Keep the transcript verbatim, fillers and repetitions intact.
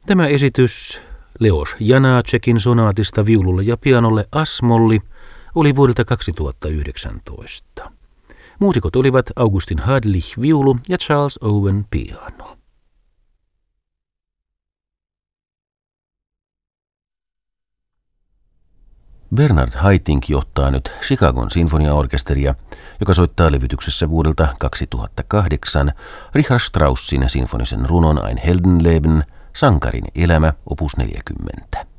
Tämä esitys Leos Janácekin sonaatista viululle ja pianolle As-molli oli vuodelta kaksituhattayhdeksäntoista. Muusikot olivat Augustin Hadlich viulu ja Charles Owen piano. Bernard Haitink johtaa nyt Chicagon sinfoniaorkesteria, joka soittaa levytyksessä vuodelta kaksituhattakahdeksan Richard Straussin sinfonisen runon Ein Heldenleben, sankarin elämä, opus neljäkymmentä.